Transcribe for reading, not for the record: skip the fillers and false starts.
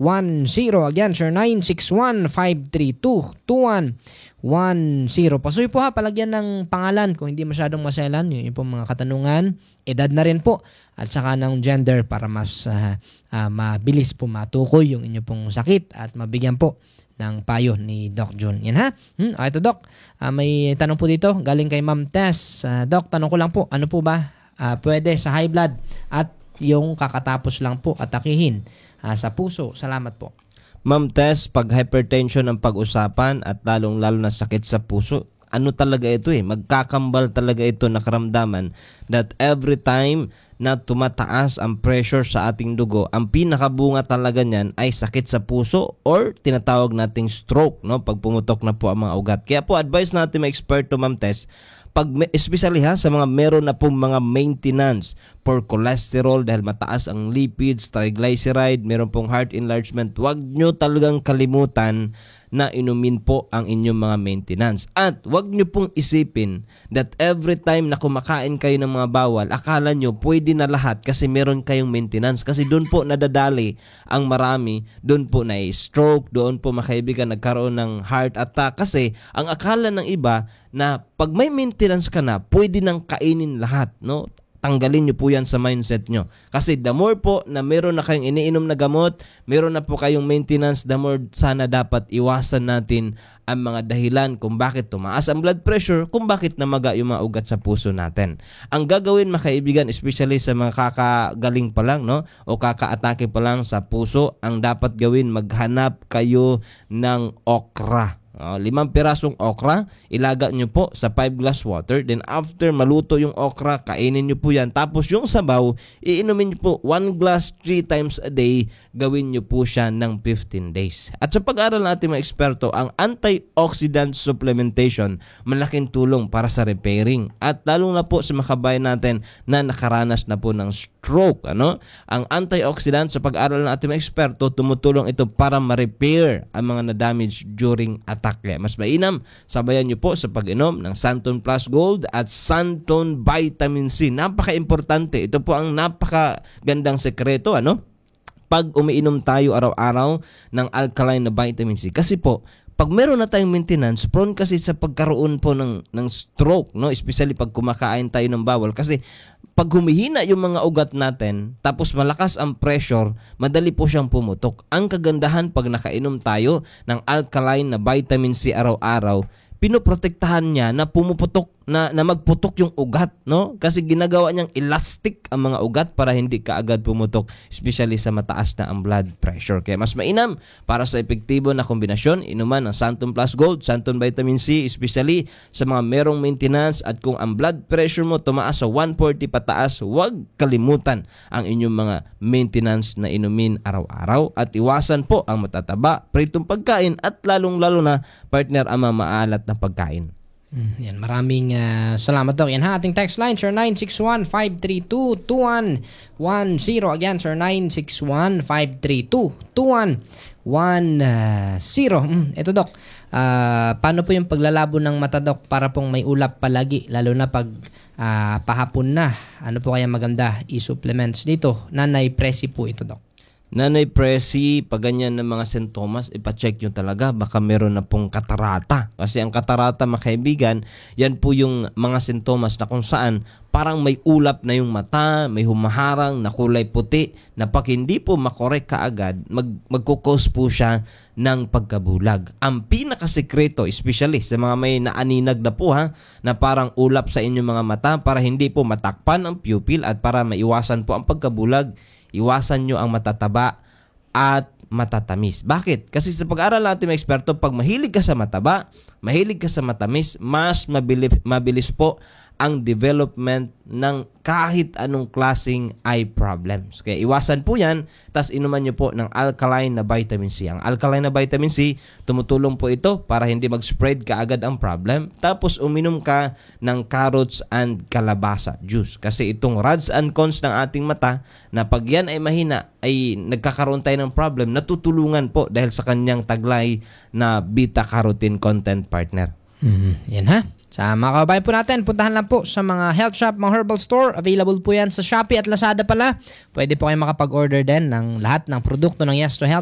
Again, sir, 961-532-2110. Pasuy po ha, palagyan ng pangalan kung hindi masyadong maselan. Yun po mga katanungan. Edad na rin po. At saka ng gender para mas mabilis po matukoy yung inyo pong sakit at mabigyan po ng payo ni Doc June. Yan ha? Ito Doc, may tanong po dito galing kay Ma'am Tess. Doc, tanong ko lang po, ano po ba pwede sa high blood at yung kakatapos lang po atakihin sa puso? Salamat po. Ma'am Tess, pag hypertension ang pag-usapan at lalong-lalo na sakit sa puso, ano talaga ito magkakambal talaga ito na karamdaman that every time na tumataas ang pressure sa ating dugo, ang pinakabunga talaga niyan ay sakit sa puso or tinatawag nating stroke, no? Pag pumutok na po ang mga ugat. Kaya po advice natin mga eksperto, Ma'am Tess, especially sa mga meron na pong mga maintenance for cholesterol dahil mataas ang lipids, triglyceride, meron pong heart enlargement, huwag nyo talagang kalimutan na inumin po ang inyong mga maintenance. At huwag nyo pong isipin that every time na kumakain kayo ng mga bawal, akala nyo pwede na lahat kasi meron kayong maintenance. Kasi doon po nadadali ang marami, doon po na stroke, doon po makaibigan nagkaroon ng heart attack. Kasi ang akala ng iba na pag may maintenance ka na, pwede nang kainin lahat, no? Tanggalin nyo po yan sa mindset nyo. Kasi the more po na meron na kayong iniinom na gamot, meron na po kayong maintenance, the more sana dapat iwasan natin ang mga dahilan kung bakit tumaas ang blood pressure, kung bakit namaga yung mga ugat sa puso natin. Ang gagawin mga kaibigan, especially sa mga kakagaling pa lang, no? O kakaatake pa lang sa puso, ang dapat gawin, maghanap kayo ng okra. 5 pirasong okra, ilaga nyo po sa 5 glass water. Then after maluto yung okra, kainin nyo po yan. Tapos yung sabaw, iinumin nyo po 1 glass 3 times a day. Gawin nyo po siya ng 15 days. At sa pag-aaral natin mga eksperto, ang antioxidant supplementation, malaking tulong para sa repairing. At lalong na po sa mga kabayan natin na nakaranas na po ng stroke. Ang antioxidant sa pag-aaral ng ating mga eksperto, tumutulong ito para ma-repair ang mga na-damage during attack. Kaya mas mainam, sabayan nyo po sa pag-inom ng Santon Plus Gold at Santon Vitamin C. Napaka-importante. Ito po ang napakagandang sekreto, pag umiinom tayo araw-araw ng alkaline na vitamin C. Kasi po, pag meron na tayong maintenance, prone kasi sa pagkaroon po ng stroke, no? Especially pag kumakain tayo ng bawal. Kasi pag humihina yung mga ugat natin, tapos malakas ang pressure, madali po siyang pumutok. Ang kagandahan pag nakainom tayo ng alkaline na vitamin C araw-araw, pinoprotektahan niya na pumuputok na magputok yung ugat, no? Kasi ginagawa niyang elastic ang mga ugat para hindi kaagad pumutok, especially sa mataas na ang blood pressure. Kaya mas mainam para sa epektibo na kombinasyon, inuman ng Santon Plus Gold, Santon Vitamin C, especially sa mga merong maintenance. At kung ang blood pressure mo tumaas sa 140 pataas, huwag kalimutan ang inyong mga maintenance na inumin araw-araw at iwasan po ang matataba, pritong pagkain at lalong-lalo na partner ang mga maalat na pagkain. Yan, maraming salamat Doc. Yan ha, ating text line, sir, 961-532-2110. Again, sir, 961-532-2110. Ito Doc, paano po yung paglalabo ng mata Doc para pong may ulap palagi, lalo na pag pahapon na? Ano po kaya maganda i-supplements dito? Nanay Presi po ito Doc. Nanay Presi, pag ganyan ng mga sintomas, ipacheck nyo talaga, baka meron na pong katarata. Kasi ang katarata, mga kaibigan, yan po yung mga sintomas na kung saan parang may ulap na yung mata, may humaharang na kulay puti, na pag hindi po makorek kaagad, magkukos po siya ng pagkabulag. Ang pinakasekreto, especially sa mga may naaninag na po na parang ulap sa inyong mga mata, para hindi po matakpan ang pupil at para maiwasan po ang pagkabulag, iwasan nyo ang matataba at matatamis. Bakit? Kasi sa pag-aaral natin mga eksperto, pag mahilig ka sa mataba, mahilig ka sa matamis, mas mabilis po ang development ng kahit anong klaseng eye problems. Kaya iwasan po yan, tas inuman nyo po ng alkaline na vitamin C. Ang alkaline na vitamin C, tumutulong po ito para hindi mag-spread kaagad ang problem. Tapos uminom ka ng carrots and kalabasa juice. Kasi itong rods and cones ng ating mata, na pag yan ay mahina, ay nagkakaroon tayo ng problem, natutulungan po dahil sa kanyang taglay na beta-carotene content, partner. Yan ha. Sa mga kababayan po natin, puntahan lang po sa mga health shop, mga herbal store. Available po yan sa Shopee at Lazada pala. Pwede po kayo makapag-order din ng lahat ng produkto ng Yes to Health.